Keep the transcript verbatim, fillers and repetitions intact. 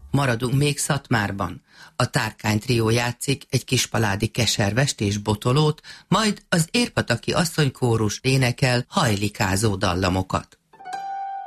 Maradunk még Szatmárban. A Tárkány trió játszik egy kispaládi keservest és botolót, majd az érpataki asszonykórus énekel hajlikázó dallamokat.